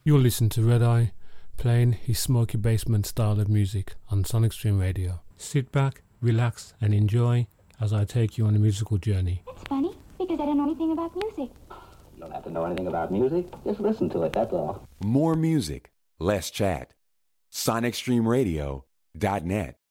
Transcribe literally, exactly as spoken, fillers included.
You'll listen to Red Eye playing his smoky basement style of music on Sonic Stream Radio. Sit back, relax and enjoy as I take you on a musical journey. That's funny, because I don't know anything about music. You don't have to know anything about music. Just listen to it, that's all. More music, less chat. Sonic Stream Radio dot net.